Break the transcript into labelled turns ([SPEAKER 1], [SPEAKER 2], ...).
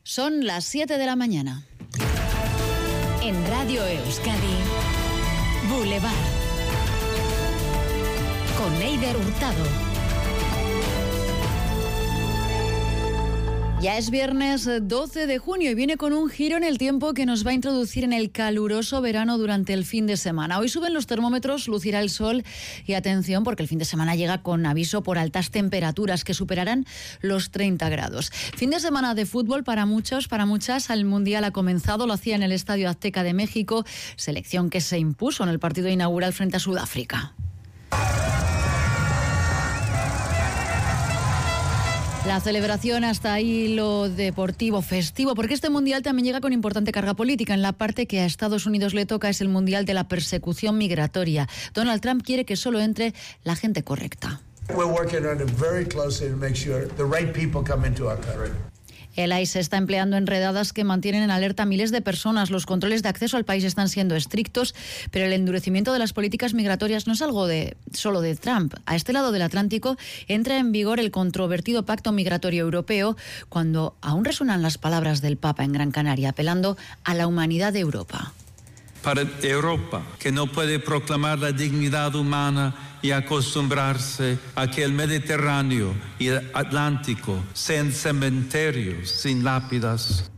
[SPEAKER 1] Son las 7 de la mañana.
[SPEAKER 2] En Radio Euskadi, Boulevard. Con Eider Hurtado.
[SPEAKER 1] Ya es viernes 12 de junio y viene con un giro en el tiempo que nos va a introducir en el caluroso verano durante el fin de semana. Hoy suben los termómetros, lucirá el sol y atención porque el fin de semana llega con aviso por altas temperaturas que superarán los 30 grados. Fin de semana de fútbol para muchos, para muchas. El Mundial ha comenzado, lo hacía en el Estadio Azteca de México, selección que se impuso en el partido inaugural frente a Sudáfrica. La celebración hasta ahí lo deportivo festivo, porque este Mundial también llega con importante carga política. En la parte que a Estados Unidos le toca es el Mundial de la persecución migratoria. Donald Trump quiere que solo entre la gente correcta. El ICE está empleando enredadas que mantienen en alerta a miles de personas. Los controles de acceso al país están siendo estrictos, pero el endurecimiento de las políticas migratorias no es algo solo de Trump. A este lado del Atlántico entra en vigor el controvertido Pacto Migratorio Europeo, cuando aún resuenan las palabras del Papa en Gran Canaria, apelando a la humanidad de Europa.
[SPEAKER 3] Para Europa, que no puede proclamar la dignidad humana y acostumbrarse a que el Mediterráneo y el Atlántico sean cementerios sin lápidas.